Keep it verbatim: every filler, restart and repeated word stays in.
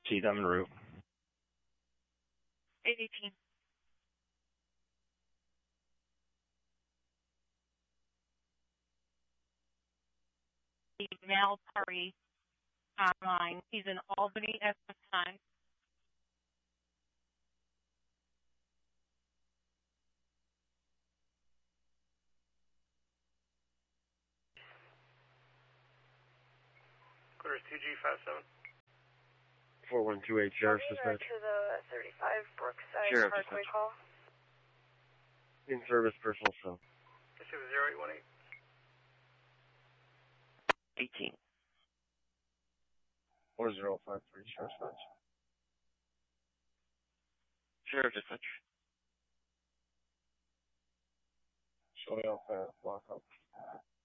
See them en route. eight eighteen. Mal Pari online. He's in Albany at this time. Clear T G five seven. four one two eight, Sheriff's Dispatch. to the thirty-five Brookside Sheriff Parkway Dispatch. call. In service, personal cell. This is zero eight one eight. eighteen. four zero five three, Sheriff's Dispatch. Sheriff Dispatch. Showing off that block up.